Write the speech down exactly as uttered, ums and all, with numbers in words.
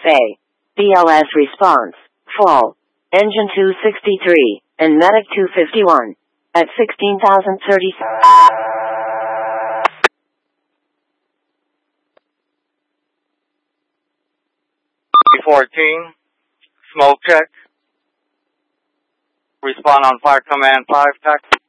Say. B L S response. Fall. Engine two sixty-three, and Medic two fifty-one. At sixteen thousand thirty. fourteen. Smoke check. Respond on fire command five, taxi.